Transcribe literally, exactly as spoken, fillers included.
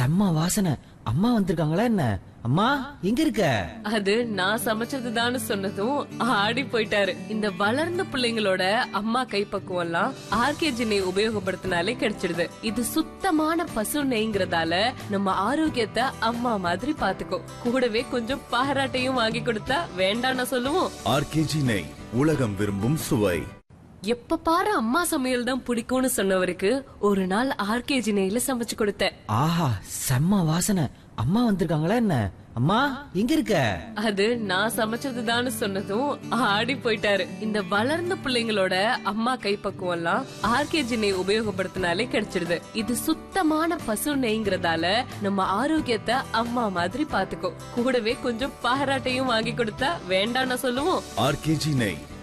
செம்ம வாசனை. அம்மா வந்திருக்காங்களா என்ன? அம்மா எங்க இருக்க? அது நான் சமைச்சதுதான்னு சொன்னதும் ஆடி போயிட்டாரு. இந்த வளர்ந்த பிள்ளைங்களோட அம்மா கைப்பக்குவம் எல்லாம் ஆர்கேஜி நெய் உபயோகப்படுத்தினாலே கிடைச்சிடுது. இது சுத்தமான பசு நெய்ங்கிறதால நம்ம ஆரோக்கியத்தை அம்மா மாதிரி பாத்துக்கோ. கூடவே கொஞ்சம் பாராட்டையும் வாங்கி கொடுத்தா வேண்டாம்னு சொல்லுவோம். ஆர்கேஜி நெய், உலகம் விரும்பும் சுவை. எப்ப பாரு அம்மா சமையல் தான் பிடிக்கும்னு சொன்னவருக்கு ஒரு நாள் ஆர்கேஜி நெய்ல சமைச்சு கொடுத்தேன். ஆஹா செம்ம வாசனை. அம்மா வந்திருக்காங்களா என்ன? அம்மா எங்க இருக்க? அது நான் சமைச்சதுதான்னு சொன்னதும் ஆடி போயிட்டாரு. இந்த வளர்ந்த பிள்ளைங்களோட அம்மா கைப்பக்குவம் எல்லாம் ஆர்கேஜி நெய் உபயோகப்படுத்தினாலே கிடைச்சிடுது. இது சுத்தமான பசு நெய்ங்கிறதால நம்ம ஆரோக்கியத்தை அம்மா மாதிரி பாத்துக்கோ. கூடவே கொஞ்சம் பாராட்டையும் வாங்கி கொடுத்தா வேண்டாம்னு சொல்லுவோம். ஆர்கேஜி நெய்,